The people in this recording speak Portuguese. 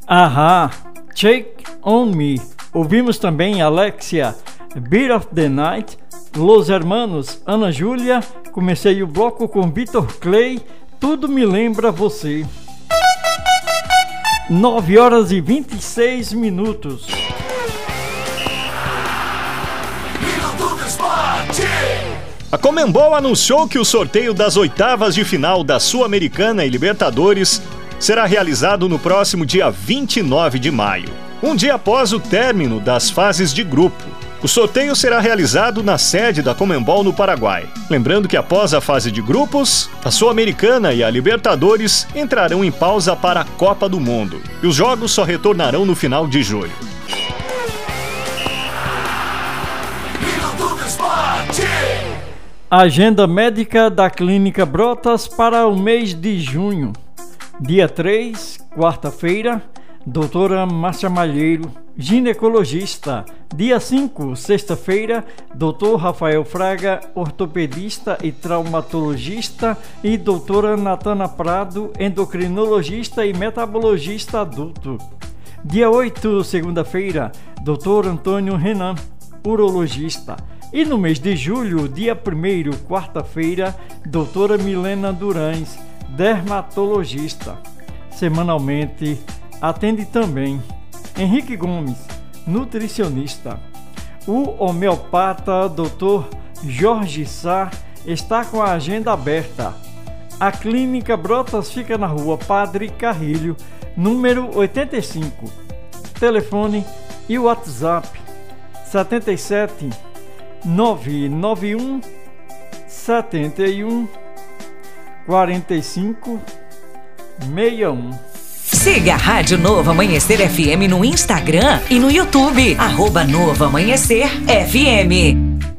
Ahá, Shake on Me. Ouvimos também Alexia, Beat of the Night, Los Hermanos, Ana Júlia. Comecei o bloco com Vitor Clay, Tudo Me Lembra Você. 9h26. A Conmebol anunciou que o sorteio das oitavas de final da Sul-Americana e Libertadores será realizado no próximo dia 29 de maio, um dia após o término das fases de grupo. O sorteio será realizado na sede da Conmebol no Paraguai. Lembrando que após a fase de grupos, a Sul-Americana e a Libertadores entrarão em pausa para a Copa do Mundo. E os jogos só retornarão no final de julho. Agenda médica da Clínica Brotas para o mês de junho. Dia 3, quarta-feira, doutora Márcia Malheiro, ginecologista. Dia 5, sexta-feira, doutor Rafael Fraga, ortopedista e traumatologista, e doutora Natana Prado, endocrinologista e metabologista adulto. Dia 8, segunda-feira, doutor Antônio Renan, urologista. E no mês de julho, dia 1º, quarta-feira, doutora Milena Durães, dermatologista. Semanalmente, atende também Henrique Gomes, nutricionista. O homeopata Dr. Jorge Sá está com a agenda aberta. A Clínica Brotas fica na rua Padre Carrilho, número 85. Telefone e WhatsApp 77 991 71 45 61. Siga a Rádio Novo Amanhecer FM no Instagram e no YouTube. @Novo Amanhecer FM.